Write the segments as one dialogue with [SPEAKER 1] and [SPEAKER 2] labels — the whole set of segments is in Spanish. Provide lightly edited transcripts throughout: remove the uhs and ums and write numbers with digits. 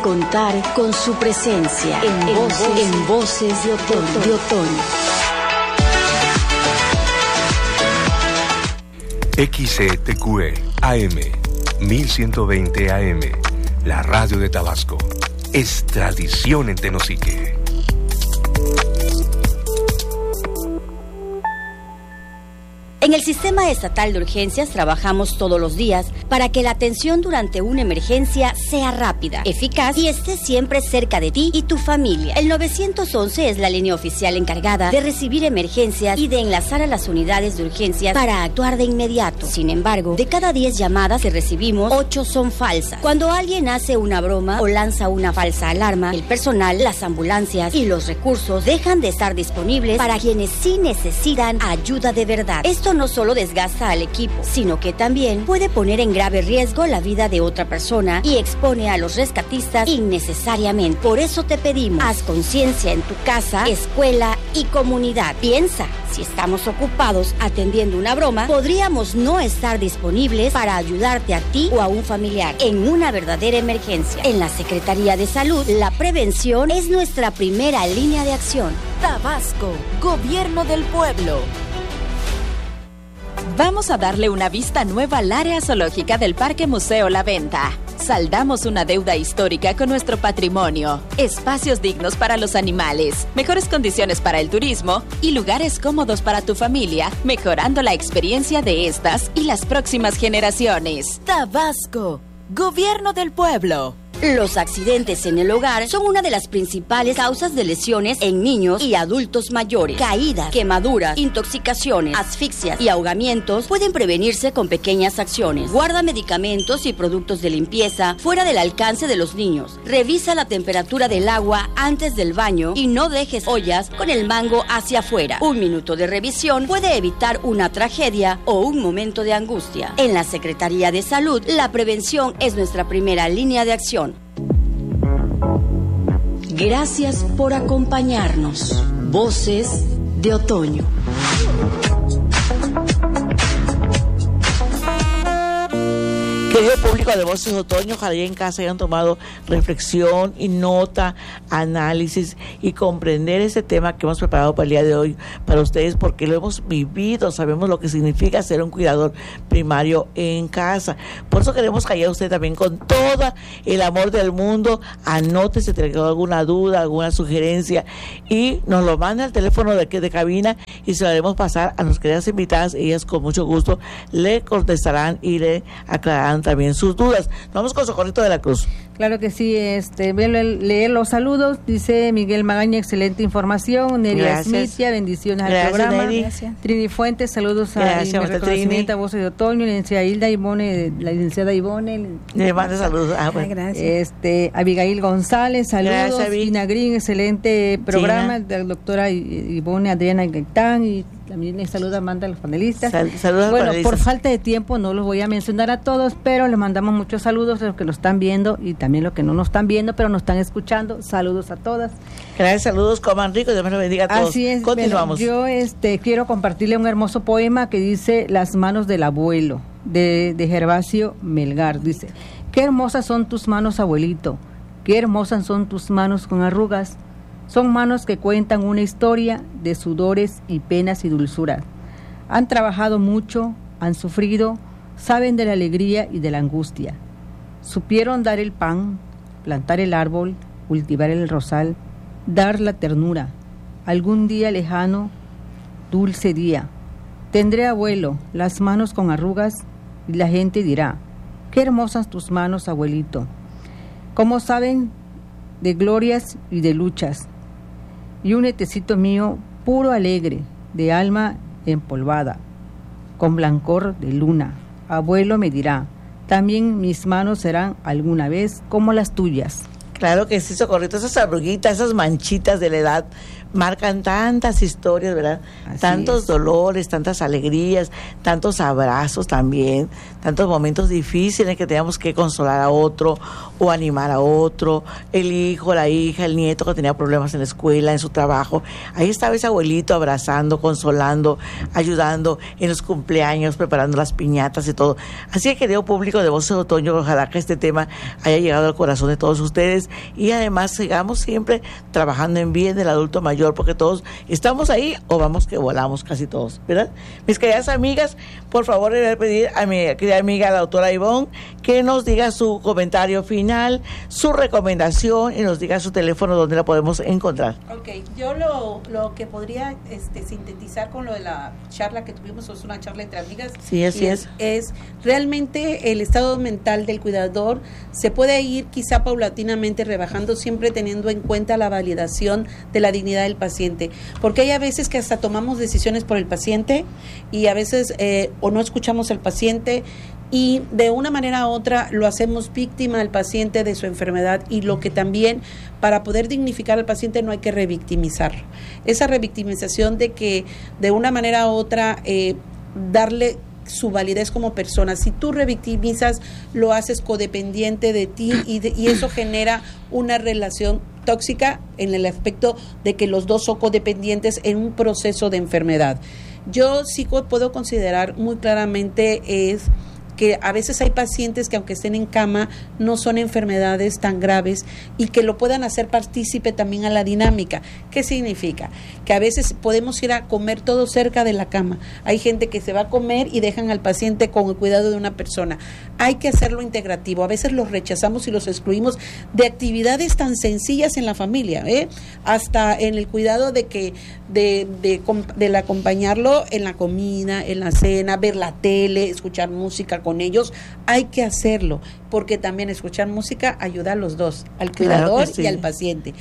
[SPEAKER 1] Contar con su presencia en Voces de Otoño.
[SPEAKER 2] XCTQE AM 1120 AM, la radio de Tabasco, es tradición en Tenosique.
[SPEAKER 1] En el Sistema Estatal de Urgencias trabajamos todos los días para que la atención durante una emergencia sea rápida, eficaz y esté siempre cerca de ti y tu familia. El 911 es la línea oficial encargada de recibir emergencias y de enlazar a las unidades de urgencias para actuar de inmediato. Sin embargo, de cada 10 llamadas que recibimos, 8 son falsas. Cuando alguien hace una broma o lanza una falsa alarma, el personal, las ambulancias y los recursos dejan de estar disponibles para quienes sí necesitan ayuda de verdad. Esto no solo desgasta al equipo, sino que también puede poner en grave riesgo la vida de otra persona y expone a los rescatistas innecesariamente. Por eso te pedimos, haz conciencia en tu casa, escuela y comunidad. Piensa, si estamos ocupados atendiendo una broma, podríamos no estar disponibles para ayudarte a ti o a un familiar en una verdadera emergencia. En la Secretaría de Salud, la prevención es nuestra primera línea de acción.
[SPEAKER 3] Tabasco, Gobierno del Pueblo. Vamos a darle una vista nueva al área zoológica del Parque Museo La Venta. Saldamos una deuda histórica con nuestro patrimonio, espacios dignos para los animales, mejores condiciones para el turismo y lugares cómodos para tu familia, mejorando la experiencia de estas y las próximas generaciones. Tabasco, Gobierno del Pueblo.
[SPEAKER 1] Los accidentes en el hogar son una de las principales causas de lesiones en niños y adultos mayores. Caídas, quemaduras, intoxicaciones, asfixias y ahogamientos pueden prevenirse con pequeñas acciones. Guarda medicamentos y productos de limpieza fuera del alcance de los niños. Revisa la temperatura del agua antes del baño y no dejes ollas con el mango hacia afuera. Un minuto de revisión puede evitar una tragedia o un momento de angustia. En la Secretaría de Salud, la prevención es nuestra primera línea de acción. Gracias por acompañarnos. Voces de Otoño.
[SPEAKER 4] Querido público de Voces de Otoño, ojalá ya en casa hayan tomado reflexión y nota, análisis y comprender este tema que hemos preparado para el día de hoy para ustedes, porque lo hemos vivido, sabemos lo que significa ser un cuidador primario en casa. Por eso queremos que haya usted también con todo el amor del mundo. Anote si tiene alguna duda, alguna sugerencia y nos lo manda al teléfono de cabina y se lo haremos pasar a nuestras queridas invitadas. Ellas con mucho gusto le contestarán y le aclararán también sus dudas. Vamos con Socorrito de la Cruz.
[SPEAKER 5] Claro que sí, voy a leer los saludos. Dice Miguel Magaña, excelente información. Neria Smitia, bendiciones al programa. Gracias. Trini Fuentes, saludos a mi reconocimiento a Voces de Otoño. La licenciada Ivone.
[SPEAKER 4] Le manda saludos.
[SPEAKER 5] Gracias. Abigail González, saludos. Gina Green, excelente programa. La doctora Ivone Adriana Gaitán y también les saluda Amanda a los panelistas.
[SPEAKER 4] Saludos
[SPEAKER 5] bueno,
[SPEAKER 4] panelistas.
[SPEAKER 5] Por falta de tiempo no los voy a mencionar a todos, pero les mandamos muchos saludos a los que nos están viendo y también los que no nos están viendo, pero nos están escuchando. Saludos a todas.
[SPEAKER 4] Gracias, saludos, coman rico, Dios me lo bendiga a todos.
[SPEAKER 5] Así es.
[SPEAKER 4] Continuamos.
[SPEAKER 5] Yo quiero compartirle un hermoso poema que dice Las manos del abuelo, de Gervasio Melgar. Dice: qué hermosas son tus manos, abuelito, qué hermosas son tus manos con arrugas. Son manos que cuentan una historia de sudores y penas y dulzuras. Han trabajado mucho, han sufrido, saben de la alegría y de la angustia. Supieron dar el pan, plantar el árbol, cultivar el rosal, dar la ternura. Algún día lejano, dulce día, tendré, abuelo, las manos con arrugas y la gente dirá: qué hermosas tus manos, abuelito. Cómo saben de glorias y de luchas. Y un netecito mío puro alegre, de alma empolvada, con blancor de luna. Abuelo me dirá: también mis manos serán alguna vez como las tuyas.
[SPEAKER 4] Claro que sí, Socorrito, esas arruguitas, esas manchitas de la edad marcan tantas historias, ¿verdad?
[SPEAKER 5] Así
[SPEAKER 4] tantos
[SPEAKER 5] es.
[SPEAKER 4] Dolores, tantas alegrías, tantos abrazos también, tantos momentos difíciles que teníamos que consolar a otro o animar a otro, el hijo, la hija, el nieto que tenía problemas en la escuela, en su trabajo. Ahí estaba ese abuelito abrazando, consolando, ayudando en los cumpleaños, preparando las piñatas y todo. Así que, querido público de Voces de Otoño, ojalá que este tema haya llegado al corazón de todos ustedes y además sigamos siempre trabajando en bien del adulto mayor, porque todos estamos ahí o vamos que volamos casi todos, ¿verdad? Mis queridas amigas, por favor, le voy a pedir a mi querida amiga, la doctora Ivonne, que nos diga su comentario final, su recomendación y nos diga su teléfono donde la podemos encontrar.
[SPEAKER 6] Ok, yo lo que podría sintetizar con lo de la charla que tuvimos, es una charla entre amigas.
[SPEAKER 4] Sí, así
[SPEAKER 6] es realmente el estado mental del cuidador se puede ir quizá paulatinamente rebajando, siempre teniendo en cuenta la validación de la dignidad del paciente, porque hay a veces que hasta tomamos decisiones por el paciente y a veces o no escuchamos al paciente y de una manera u otra lo hacemos víctima al paciente de su enfermedad, y lo que también, para poder dignificar al paciente, no hay que revictimizarlo. Esa revictimización de que de una manera u otra darle su validez como persona. Si tú revictimizas, lo haces codependiente de ti y eso genera una relación tóxica en el aspecto de que los dos son codependientes en un proceso de enfermedad. Yo sí puedo considerar muy claramente que a veces hay pacientes que, aunque estén en cama, no son enfermedades tan graves y que lo puedan hacer partícipe también a la dinámica. ¿Qué significa? Que a veces podemos ir a comer todo cerca de la cama. Hay gente que se va a comer y dejan al paciente con el cuidado de una persona. Hay que hacerlo integrativo. A veces los rechazamos y los excluimos de actividades tan sencillas en la familia, hasta en el cuidado del acompañarlo en la comida, en la cena, ver la tele, escuchar música con ellos. Hay que hacerlo, porque también escuchar música ayuda a los dos, al cuidador y al paciente.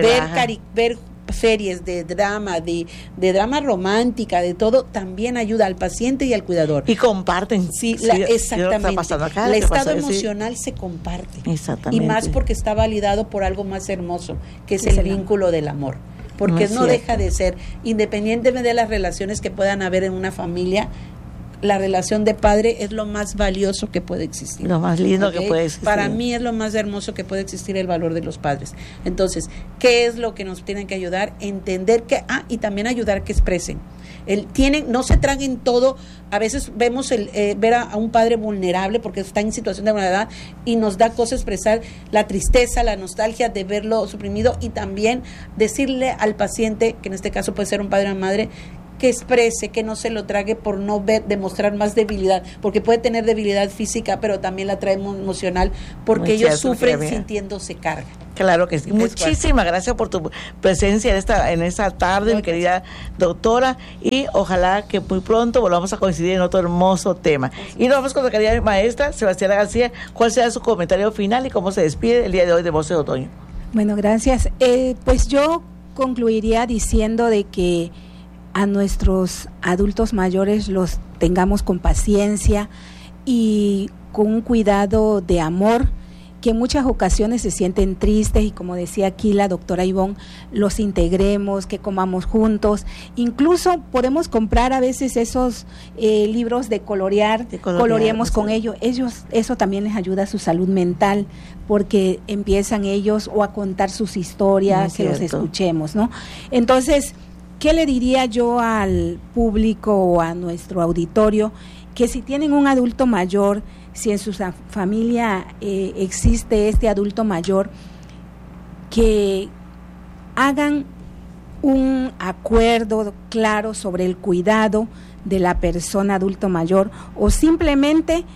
[SPEAKER 6] Ver series de drama, de drama romántica, de todo, también ayuda al paciente y al cuidador.
[SPEAKER 4] Y comparten.
[SPEAKER 6] Exactamente. El estado emocional se comparte.
[SPEAKER 4] Exactamente.
[SPEAKER 6] Y más porque está validado por algo más hermoso, que es el vínculo del amor. Porque no deja de ser, independientemente de las relaciones que puedan haber en una familia, la relación de padre es lo más valioso que puede existir.
[SPEAKER 4] Lo más lindo que puede existir.
[SPEAKER 6] Para mí es lo más hermoso que puede existir, el valor de los padres. Entonces, ¿qué es lo que nos tienen que ayudar? Entender que, y también ayudar que expresen. No se traguen todo. A veces vemos ver a un padre vulnerable porque está en situación de vulnerabilidad y nos da cosa expresar la tristeza, la nostalgia de verlo suprimido, y también decirle al paciente, que en este caso puede ser un padre o una madre, que exprese, que no se lo trague por no demostrar más debilidad, porque puede tener debilidad física, pero también la trae emocional, porque ellos sufren sintiéndose carga.
[SPEAKER 4] Claro que sí. Muchísimas gracias por tu presencia en esta tarde, mi querida doctora, y ojalá que muy pronto volvamos a coincidir en otro hermoso tema. Y nos vamos con la querida maestra Sebastiana García. ¿Cuál será su comentario final y cómo se despide el día de hoy de Voces de Otoño?
[SPEAKER 7] Bueno, gracias. Pues yo concluiría diciendo de que a nuestros adultos mayores los tengamos con paciencia y con un cuidado de amor, que en muchas ocasiones se sienten tristes, y como decía aquí la doctora Ivonne, los integremos, que comamos juntos. Incluso podemos comprar a veces esos libros de colorear, coloreemos con ellos. Eso también les ayuda a su salud mental, porque empiezan ellos a contar sus historias, que los escuchemos, ¿no? Entonces, ¿qué le diría yo al público o a nuestro auditorio? Que si tienen un adulto mayor, si en su familia existe este adulto mayor, que hagan un acuerdo claro sobre el cuidado de la persona adulto mayor, o simplemente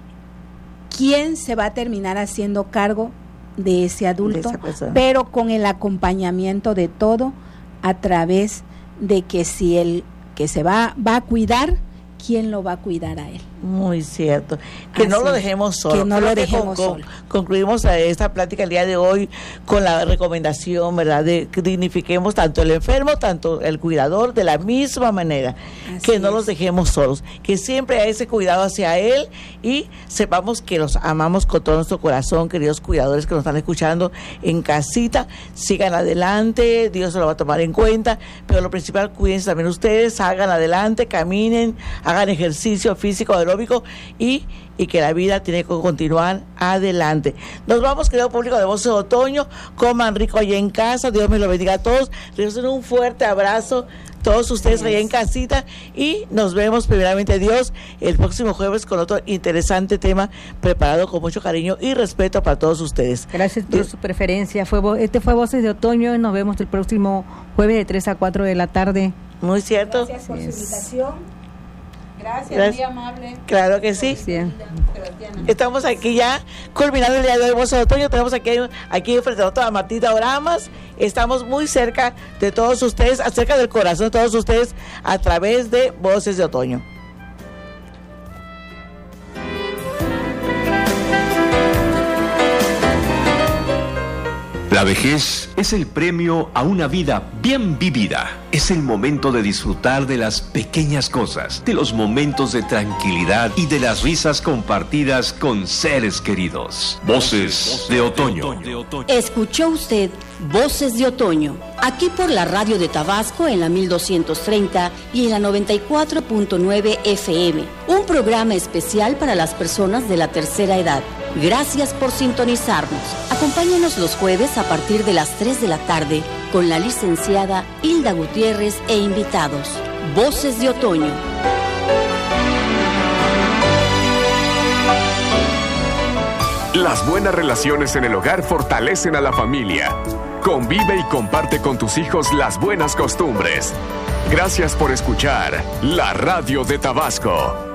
[SPEAKER 7] quién se va a terminar haciendo cargo de ese adulto, pero con el acompañamiento de todo, a través de que si él que se va a cuidar, ¿quién lo va a cuidar a él?
[SPEAKER 4] Muy cierto. Que no lo dejemos solo.
[SPEAKER 7] Que no lo dejemos solo.
[SPEAKER 4] Concluimos esta plática el día de hoy con la recomendación, ¿verdad?, de que dignifiquemos tanto el enfermo, tanto el cuidador, de la misma manera. Que no los dejemos solos. Que siempre haya ese cuidado hacia él, y sepamos que los amamos con todo nuestro corazón, queridos cuidadores que nos están escuchando en casita. Sigan adelante, Dios se lo va a tomar en cuenta, pero lo principal, cuídense también ustedes, salgan adelante, caminen, hagan ejercicio físico, económico y que la vida tiene que continuar adelante. Nos vamos, querido público de Voces de Otoño. Coman rico allá en casa. Dios me lo bendiga a todos. Reciban un fuerte abrazo todos ustedes allá en casita y nos vemos primeramente Dios el próximo jueves con otro interesante tema preparado con mucho cariño y respeto para todos ustedes.
[SPEAKER 5] Gracias por su preferencia. Este fue Voces de Otoño. Nos vemos el próximo jueves de 3 a 4 de la tarde.
[SPEAKER 4] Muy cierto.
[SPEAKER 7] Gracias por su invitación.
[SPEAKER 6] Gracias, muy amable.
[SPEAKER 4] Claro que sí. Estamos aquí ya culminando el día de hoy, Voces de Otoño. Tenemos aquí frente a nosotros a Martita Oramas. Estamos muy cerca de todos ustedes, acerca del corazón de todos ustedes, a través de Voces de Otoño.
[SPEAKER 2] La vejez es el premio a una vida bien vivida. Es el momento de disfrutar de las pequeñas cosas, de los momentos de tranquilidad y de las risas compartidas con seres queridos. Voces de Otoño.
[SPEAKER 1] Escuchó usted Voces de Otoño, aquí por la radio de Tabasco en la 1230 y en la 94.9 FM. Un programa especial para las personas de la tercera edad. Gracias por sintonizarnos. Acompáñanos los jueves a partir de las 3 de la tarde con la licenciada Hilda Gutiérrez e invitados. Voces de Otoño.
[SPEAKER 8] Las buenas relaciones en el hogar fortalecen a la familia. Convive y comparte con tus hijos las buenas costumbres. Gracias por escuchar la radio de Tabasco.